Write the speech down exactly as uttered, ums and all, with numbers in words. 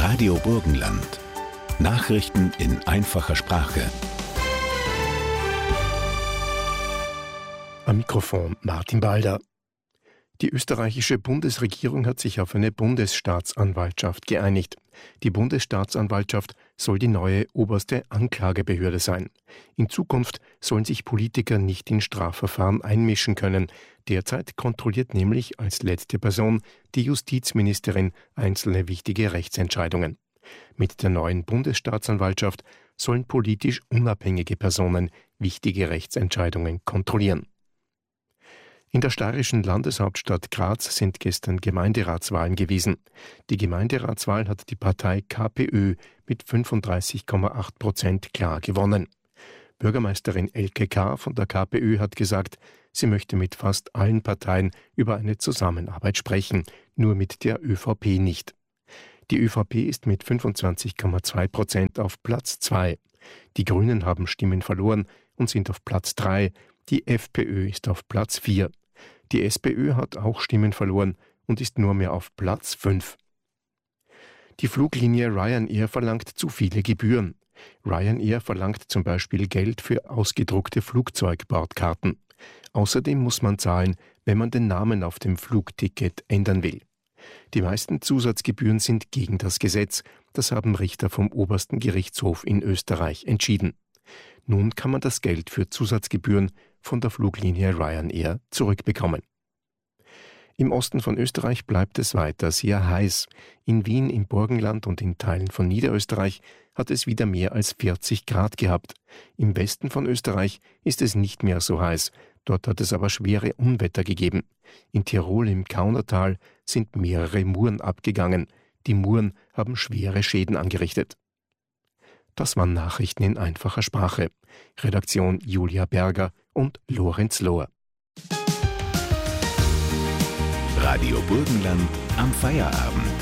Radio Burgenland. Nachrichten in einfacher Sprache. Am Mikrofon Martin Balder. Die österreichische Bundesregierung hat sich auf eine Bundesstaatsanwaltschaft geeinigt. Die Bundesstaatsanwaltschaft soll die neue oberste Anklagebehörde sein. In Zukunft sollen sich Politiker nicht in Strafverfahren einmischen können. Derzeit kontrolliert nämlich als letzte Person die Justizministerin einzelne wichtige Rechtsentscheidungen. Mit der neuen Bundesstaatsanwaltschaft sollen politisch unabhängige Personen wichtige Rechtsentscheidungen kontrollieren. In der steirischen Landeshauptstadt Graz sind gestern Gemeinderatswahlen gewesen. Die Gemeinderatswahl hat die Partei KPÖ mit fünfunddreißig Komma acht Prozent klar gewonnen. Bürgermeisterin Elke K. von der KPÖ hat gesagt, sie möchte mit fast allen Parteien über eine Zusammenarbeit sprechen, nur mit der ÖVP nicht. Die ÖVP ist mit fünfundzwanzig Komma zwei Prozent auf Platz zwei. Die Grünen haben Stimmen verloren und sind auf Platz drei. Die FPÖ ist auf Platz vier. Die SPÖ hat auch Stimmen verloren und ist nur mehr auf Platz fünf. Die Fluglinie Ryanair verlangt zu viele Gebühren. Ryanair verlangt zum Beispiel Geld für ausgedruckte Flugzeugbordkarten. Außerdem muss man zahlen, wenn man den Namen auf dem Flugticket ändern will. Die meisten Zusatzgebühren sind gegen das Gesetz. Das haben Richter vom Obersten Gerichtshof in Österreich entschieden. Nun kann man das Geld für Zusatzgebühren von der Fluglinie Ryanair zurückbekommen. Im Osten von Österreich bleibt es weiter sehr heiß. In Wien, im Burgenland und in Teilen von Niederösterreich hat es wieder mehr als vierzig Grad gehabt. Im Westen von Österreich ist es nicht mehr so heiß. Dort hat es aber schwere Unwetter gegeben. In Tirol im Kaunertal sind mehrere Muren abgegangen. Die Muren haben schwere Schäden angerichtet. Das waren Nachrichten in einfacher Sprache. Redaktion Julia Berger und Lorenz Lohr. Radio Burgenland am Feierabend.